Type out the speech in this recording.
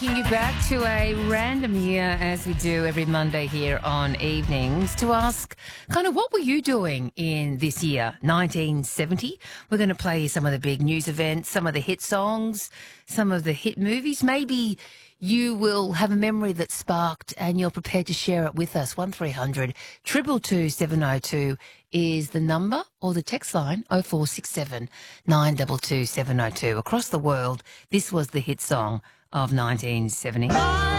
taking you back to a random year as we do every Monday here on Evenings to ask kind of what were you doing in this year, 1970? We're going to play some of the big news events, some of the hit songs, some of the hit movies. Maybe you will have a memory that sparked and you're prepared to share it with us. 1300 222 702 is the number, or the text line 0467 922 702. Across the world, this was the hit song of 1970.